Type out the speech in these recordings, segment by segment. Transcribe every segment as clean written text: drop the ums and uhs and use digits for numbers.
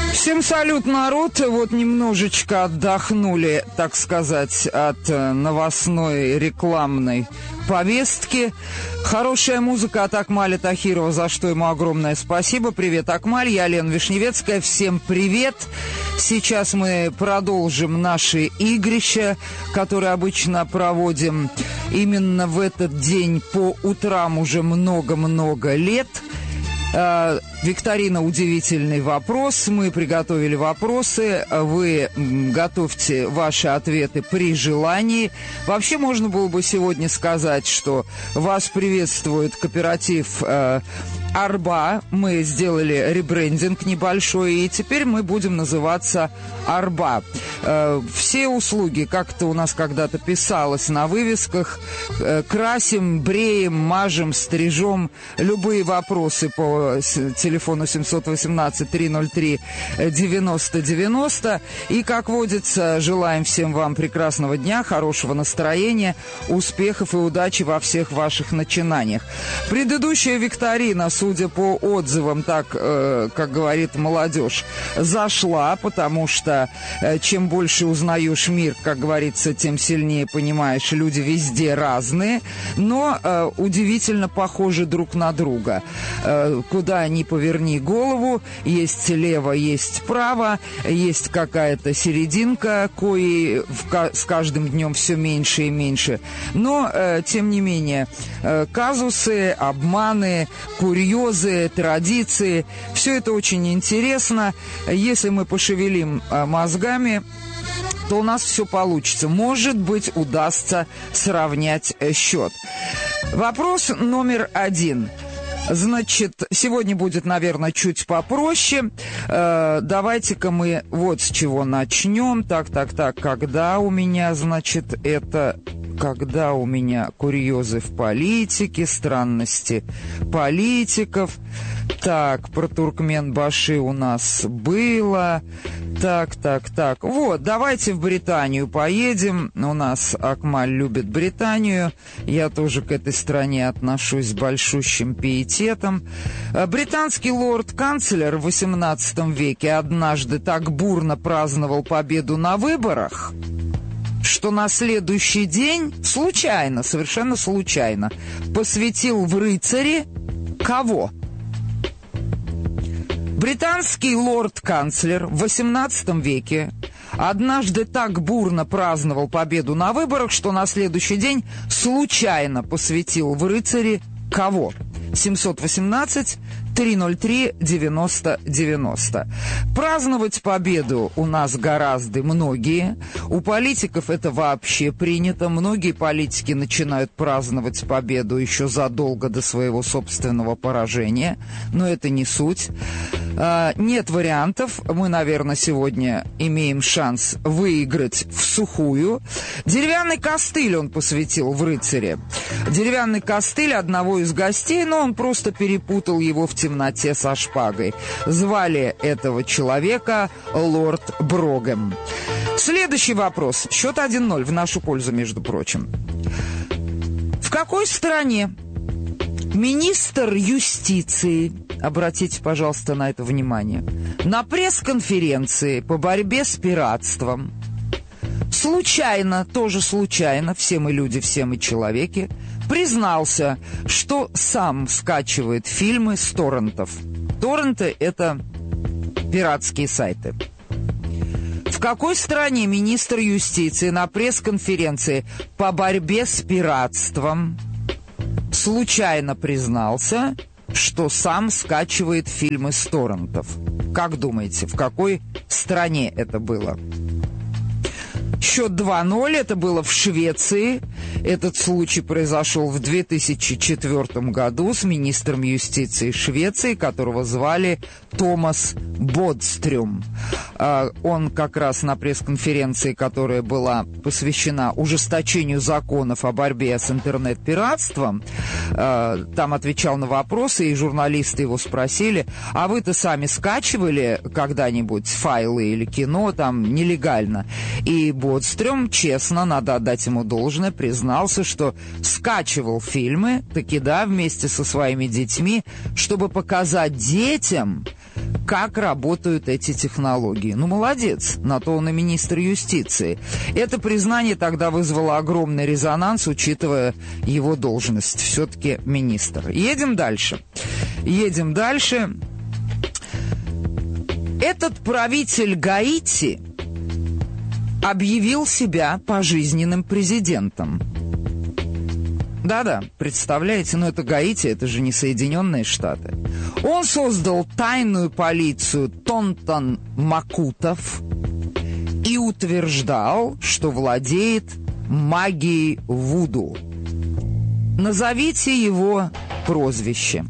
Всем салют, народ. Вот немножечко отдохнули, так сказать, от новостной рекламной повестки. Хорошая музыка от Акмаля Тахирова, за что ему огромное спасибо. Привет, Акмаль, я Лена Вишневецкая. Всем привет. Сейчас мы продолжим наши игрища, которые обычно проводим именно в этот день по утрам уже много-много лет. Викторина «Удивительный вопрос». Мы приготовили вопросы. Вы готовьте ваши ответы при желании. Вообще, можно было бы сегодня сказать, что вас приветствует кооператив «Арба». Мы сделали ребрендинг небольшой, и теперь мы будем называться «Арба». Все услуги, как это у нас когда-то писалось на вывесках, красим, бреем, мажем, стрижем. Любые вопросы по телефону 718-303-90-90. И, как водится, желаем всем вам прекрасного дня, хорошего настроения, успехов и удачи во всех ваших начинаниях. Предыдущая викторина, судя по отзывам, так, как говорит молодежь, зашла, потому что чем больше узнаешь мир, как говорится, тем сильнее понимаешь, люди везде разные, но удивительно похожи друг на друга. Куда ни поверни голову, есть лево, есть право, есть какая-то серединка, кои с каждым днем все меньше и меньше. Но, тем не менее, казусы, обманы, курьезы, традиции, все это очень интересно. Если мы пошевелим мозгами, то у нас все получится. Может быть, удастся сравнять счет. Вопрос номер 1. Значит, сегодня будет, наверное, чуть попроще. Давайте-ка мы вот с чего начнем. Так, когда у меня, значит, это... Когда у меня курьезы в политике, странности политиков. Так, про Туркменбаши у нас было. Так. Вот, давайте в Британию поедем. У нас Акмаль любит Британию. Я тоже к этой стране отношусь с большущим пиететом. Британский лорд-канцлер в XVIII веке однажды так бурно праздновал победу на выборах, что на следующий день случайно, совершенно случайно, посвятил в рыцари кого? Британский лорд-канцлер в XVIII веке однажды так бурно праздновал победу на выборах, что на следующий день случайно посвятил в рыцари кого? 718-303-90-90. Праздновать победу у нас гораздо многие. У политиков это вообще принято. Многие политики начинают праздновать победу еще задолго до своего собственного поражения. Но это не суть. Нет вариантов. Мы, наверное, сегодня имеем шанс выиграть в сухую. Деревянный костыль он посвятил в рыцаре. Деревянный костыль одного из гостей, но он просто перепутал его в темноте со шпагой. Звали этого человека лорд Брогем. Следующий вопрос. Счет 1-0 в нашу пользу, между прочим. В какой стране министр юстиции, обратите, пожалуйста, на это внимание, на пресс-конференции по борьбе с пиратством случайно, тоже случайно, все мы люди, все мы человеки, признался, что сам скачивает фильмы с торрентов. Торренты — это пиратские сайты. В какой стране министр юстиции на пресс-конференции по борьбе с пиратством случайно признался, что сам скачивает фильмы с торрентов? Как думаете, в какой стране это было? Счет 2-0, это было в Швеции. Этот случай произошел в 2004 году с министром юстиции Швеции, которого звали Томас Бодстрюм. Он как раз на пресс-конференции, которая была посвящена ужесточению законов о борьбе с интернет-пиратством, там отвечал на вопросы, и журналисты его спросили: а вы-то сами скачивали когда-нибудь файлы или кино там нелегально? И Бодстрюм, честно, надо отдать ему должное, признался, что скачивал фильмы, таки да, вместе со своими детьми, чтобы показать детям, как работают эти технологии. Ну, молодец, на то он и министр юстиции. Это признание тогда вызвало огромный резонанс, учитывая его должность. Все-таки министр. Едем дальше. Этот правитель Гаити объявил себя пожизненным президентом. Да-да, представляете, но это Гаити, это же не Соединенные Штаты. Он создал тайную полицию Тонтон Макутов и утверждал, что владеет магией вуду. Назовите его прозвище.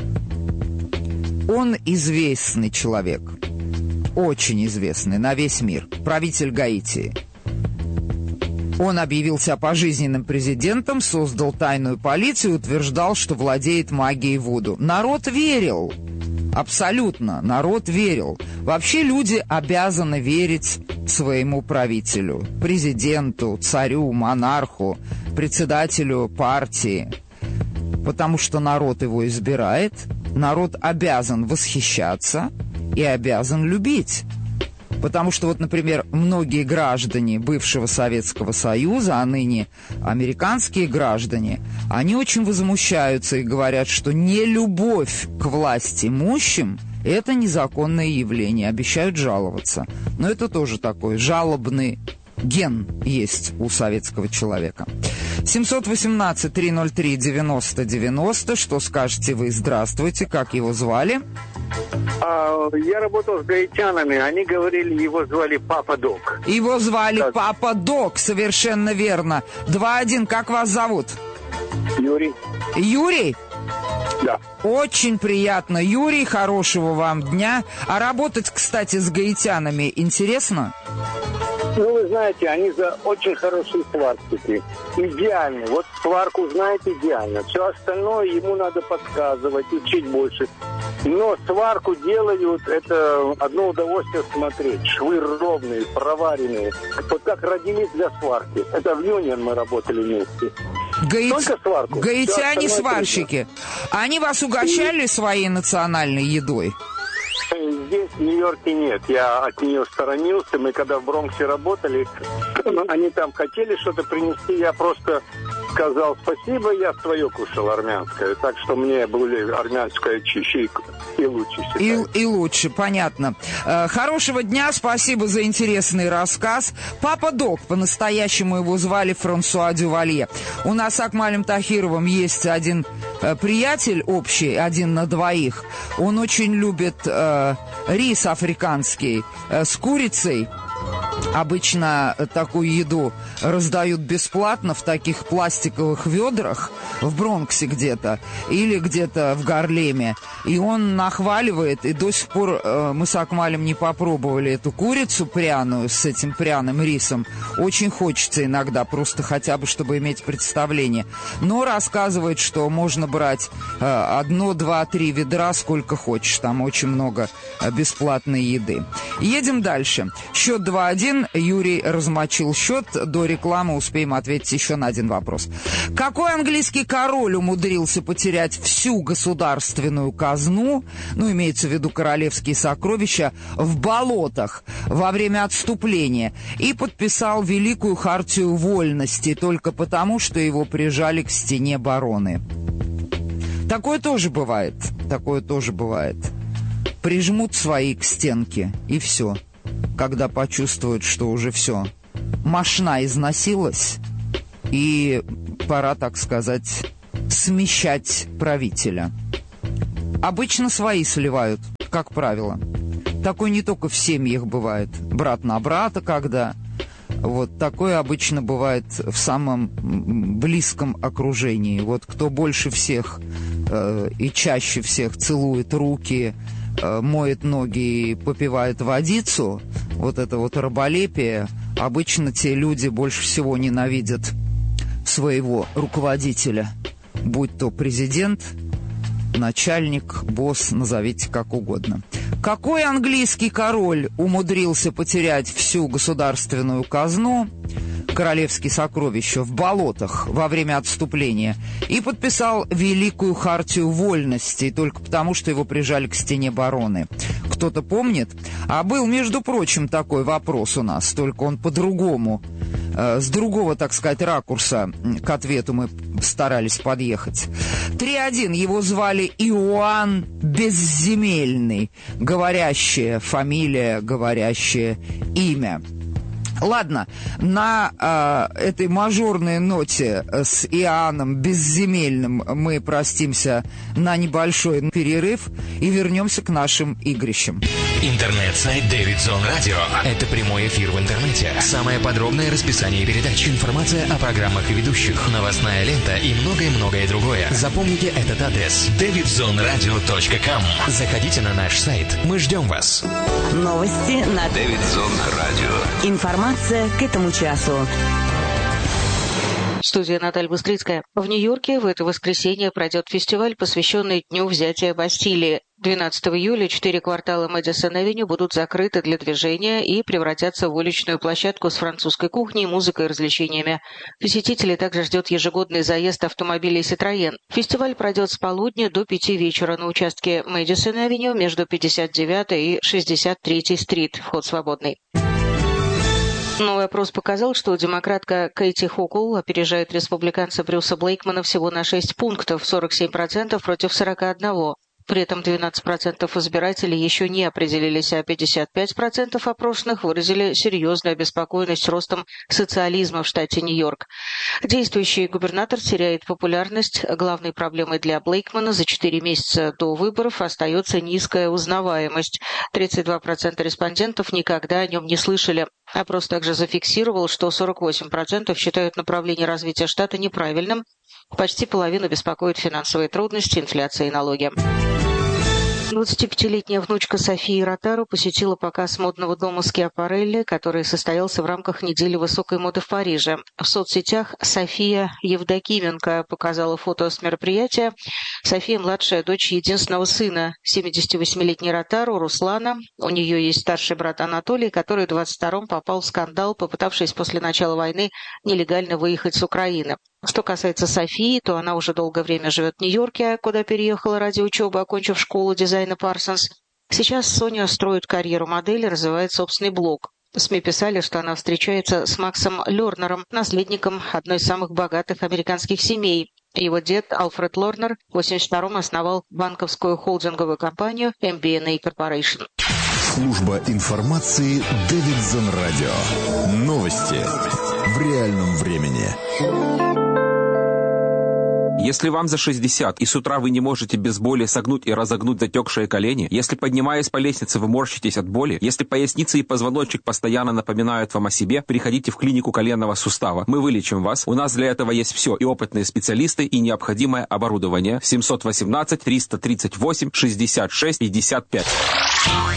Он известный человек, очень известный на весь мир, правитель Гаити. Он объявил себя пожизненным президентом, создал тайную полицию и утверждал, что владеет магией вуду. Народ верил. Абсолютно. Народ верил. Вообще люди обязаны верить своему правителю, президенту, царю, монарху, председателю партии. Потому что народ его избирает. Народ обязан восхищаться и обязан любить. Потому что, вот, например, многие граждане бывшего Советского Союза, а ныне американские граждане, они очень возмущаются и говорят, что нелюбовь к власть имущим – это незаконное явление, обещают жаловаться. Но это тоже такой жалобный ген есть у советского человека. 718-303-90-90. Что скажете вы? Здравствуйте. Как его звали? Я работал с гаитянами. Они говорили, его звали Папа Док. Его звали Папа Док, совершенно верно. 2-1. Как вас зовут? Юрий. Юрий? Да. Очень приятно, Юрий. Хорошего вам дня. А работать, кстати, с гаитянами интересно? Ну, вы знаете, они за очень хорошие сварщики. Идеально. Вот сварку знаете идеально. Все остальное ему надо подсказывать, учить больше. Но сварку делают, это одно удовольствие смотреть. Швы ровные, проваренные. Вот как родились для сварки. Это в Юнион мы работали вместе. Только сварку. Гаитяне-сварщики. Они вас угощали своей национальной едой? Здесь, в Нью-Йорке, нет. Я от нее сторонился. Мы когда в Бронксе работали, они там хотели что-то принести. Я просто сказал спасибо, я свое кушал армянское. Так что мне более армянское чище и лучше. И лучше, понятно. Хорошего дня, спасибо за интересный рассказ. Папа Док, по-настоящему его звали Франсуа Дювалье. У нас с Акмалем Тахировым есть один приятель общий, 1 на 2. Он очень любит рис африканский с курицей. Обычно такую еду раздают бесплатно в таких пластиковых ведрах в Бронксе где-то или где-то в Гарлеме. И он нахваливает, и до сих пор мы с Акмалем не попробовали эту курицу пряную с этим пряным рисом. Очень хочется иногда, просто хотя бы, чтобы иметь представление. Но рассказывает, что можно брать 1, 2, 3 ведра, сколько хочешь. Там очень много бесплатной еды. Едем дальше. Счет 2-1. Юрий размочил счет. До рекламы успеем ответить еще на один вопрос. Какой английский король умудрился потерять всю государственную казну, ну, имеется в виду королевские сокровища, в болотах во время отступления и подписал Великую хартию вольности только потому, что его прижали к стене бароны? Такое тоже бывает. Прижмут свои к стенке, и все. Когда почувствуют, что уже все, мошна износилась, и пора, так сказать, смещать правителя. Обычно свои сливают, как правило. Такое не только в семьях бывает. Брат на брата, когда... Вот такое обычно бывает в самом близком окружении. Вот кто больше всех и чаще всех целует руки, моет ноги и попивает водицу, вот это вот раболепие, обычно те люди больше всего ненавидят своего руководителя, будь то президент, начальник, босс, назовите как угодно. Какой английский король умудрился потерять всю государственную казну, королевские сокровища, в болотах во время отступления и подписал Великую хартию вольности только потому, что его прижали к стене бароны? кто-то помнит? А был, между прочим, такой вопрос у нас, только он по-другому, с другого, так сказать, ракурса к ответу мы старались подъехать. 3-1. Его звали Иоанн Безземельный. Говорящая фамилия, говорящее имя. Ладно, на этой мажорной ноте с Иоанном Безземельным мы простимся на небольшой перерыв и вернемся к нашим игрищам. Интернет-сайт Davidson Radio. Это прямой эфир в интернете. Самое подробное расписание передач, информация о программах и ведущих, новостная лента и многое-многое другое. Запомните этот адрес: davidsonradio.com. Заходите на наш сайт. Мы ждем вас. Новости на Davidson Radio. Информация к этому часу. Студия Наталья Быстрицкая. В Нью-Йорке в это воскресенье пройдет фестиваль, посвященный Дню взятия Бастилии. 12 июля 4 квартала Мэдисон-авеню будут закрыты для движения и превратятся в уличную площадку с французской кухней, музыкой и развлечениями. Посетителей также ждет ежегодный заезд автомобилей «Ситроен». Фестиваль пройдет с полудня до 5 вечера на участке Мэдисон-авеню между 59-й и 63-й стрит. Вход свободный. Новый опрос показал, что демократка Кэти Хокул опережает республиканца Брюса Блейкмана всего на 6 пунктов, 47% против 41%. При этом 12% избирателей еще не определились, а 55% опрошенных выразили серьезную обеспокоенность ростом социализма в штате Нью-Йорк. Действующий губернатор теряет популярность. Главной проблемой для Блейкмана за 4 месяца до выборов остается низкая узнаваемость. 32% респондентов никогда о нем не слышали. Опрос также зафиксировал, что 48% считают направление развития штата неправильным. Почти половину беспокоят финансовые трудности, инфляция и налоги. 25-летняя внучка Софии Ротару посетила показ модного дома Скиапарелли, который состоялся в рамках недели высокой моды в Париже. В соцсетях София Евдокименко показала фото с мероприятия. София – младшая дочь единственного сына, 78-летней Ротару, Руслана. У нее есть старший брат Анатолий, который в 22-м попал в скандал, попытавшись после начала войны нелегально выехать с Украины. Что касается Софии, то она уже долгое время живет в Нью-Йорке, куда переехала ради учебы, окончив школу дизайна Парсонс. Сейчас Соня строит карьеру модели, развивает собственный блог. СМИ писали, что она встречается с Максом Лернером, наследником одной из самых богатых американских семей. Его дед Альфред Лернер в 1982-м основал банковскую холдинговую компанию MBNA Corporation. Служба информации Davidson Radio. Новости в реальном времени. Если вам за 60 и с утра вы не можете без боли согнуть и разогнуть затекшие колени, если, поднимаясь по лестнице, вы морщитесь от боли, если поясница и позвоночник постоянно напоминают вам о себе, приходите в клинику коленного сустава. Мы вылечим вас. У нас для этого есть все: и опытные специалисты, и необходимое оборудование. 718-338-66-55.